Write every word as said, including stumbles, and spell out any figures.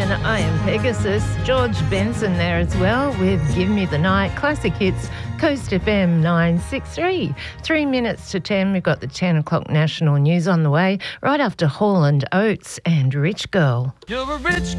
and I am Pegasus. George Benson there as well with Give Me the Night. Classic hits, Coast F M nine sixty-three. Three minutes to ten, we've got the ten o'clock national news on the way, right after Hall and Oates and Rich Girl. You're a rich